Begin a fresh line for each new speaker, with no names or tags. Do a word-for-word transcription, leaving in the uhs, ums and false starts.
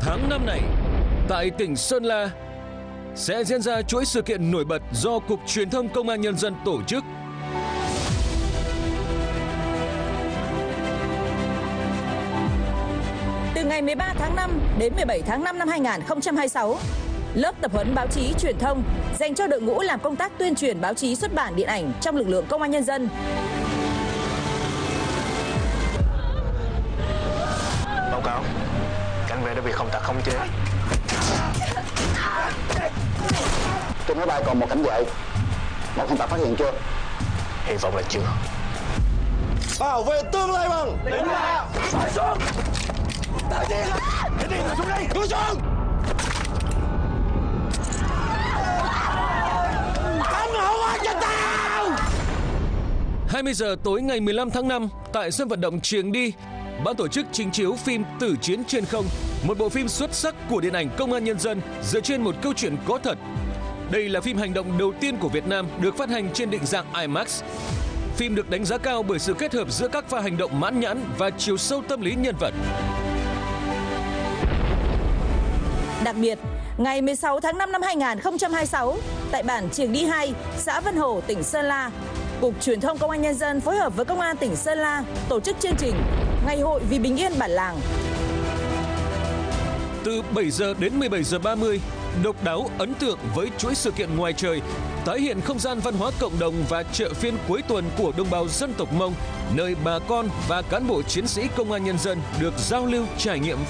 Tháng năm này, tại tỉnh Sơn La sẽ diễn ra chuỗi sự kiện nổi bật do Cục Truyền thông Công an Nhân dân tổ chức.
Từ ngày mười ba tháng năm đến mười bảy tháng năm năm hai nghìn không trăm hai mươi sáu, lớp tập huấn báo chí truyền thông dành cho đội ngũ làm công tác tuyên truyền báo chí xuất bản điện ảnh trong lực lượng Công an Nhân dân.
Báo cáo, cảnh vệ đã bị không tặc khống chế.
Trên máy bay còn một cảnh vệ, một không tặc phát hiện chưa?
Hy vọng là chưa.
Bảo vệ tương lai bằng
Tỉnh nào phải xuống.
Tại gì? Cái gì là xuống đây? Cúi xuống. Anh hậu hóa cho tao.
hai mươi giờ tối ngày mười lăm tháng năm tại sân vận động Trường Đi, ban tổ chức trình chiếu phim Tử Chiến Trên Không, một bộ phim xuất sắc của điện ảnh Công an Nhân dân dựa trên một câu chuyện có thật. Đây là phim hành động đầu tiên của Việt Nam được phát hành trên định dạng IMAX. Phim được đánh giá cao bởi sự kết hợp giữa các pha hành động mãn nhãn và chiều sâu tâm lý nhân vật.
Đặc biệt, ngày mười sáu tháng năm năm hai nghìn không trăm hai mươi sáu, tại bản Trường Đi hai, xã Vân Hồ, tỉnh Sơn La, Cục Truyền thông Công an Nhân dân phối hợp với Công an tỉnh Sơn La tổ chức chương trình Ngày hội vì bình yên bản làng.
Từ bảy giờ đến mười bảy giờ ba mươi, độc đáo ấn tượng với chuỗi sự kiện ngoài trời, tái hiện không gian văn hóa cộng đồng và chợ phiên cuối tuần của đồng bào dân tộc Mông, nơi bà con và cán bộ chiến sĩ Công an Nhân dân được giao lưu trải nghiệm